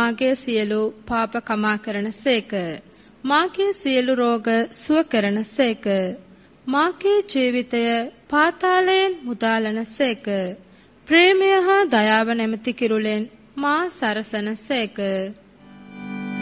මාගේ සියලු පාප කමා කරනසේක. මාගේ සියලු රෝග සුව කරනසේක. මාගේ ජීවිතය පාතාලයෙන් මුදාලනසේක. ප්‍රේමය හා දයාව නැමැති කිරුලෙන් මා සරසනසේක.